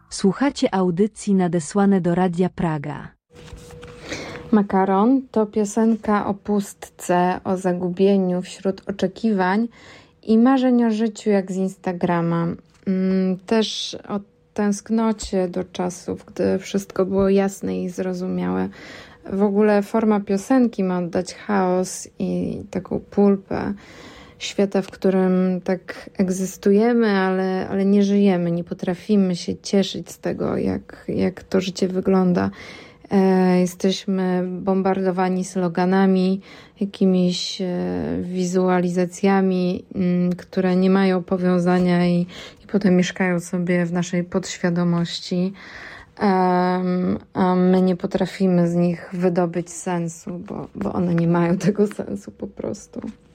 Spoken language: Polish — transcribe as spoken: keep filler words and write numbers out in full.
Słuchacie audycji nadesłane do Radia Praga. Makaron to piosenka o pustce, o zagubieniu wśród oczekiwań i marzeń o życiu jak z Instagrama. Też o tęsknocie do czasów, gdy wszystko było jasne i zrozumiałe. W ogóle forma piosenki ma oddać chaos i taką pulpę świata, w którym tak egzystujemy, ale, ale nie żyjemy, nie potrafimy się cieszyć z tego, jak, jak to życie wygląda. E, jesteśmy bombardowani sloganami, jakimiś e, wizualizacjami, m, które nie mają powiązania i, i potem mieszkają sobie w naszej podświadomości, e, a my nie potrafimy z nich wydobyć sensu, bo, bo one nie mają tego sensu po prostu.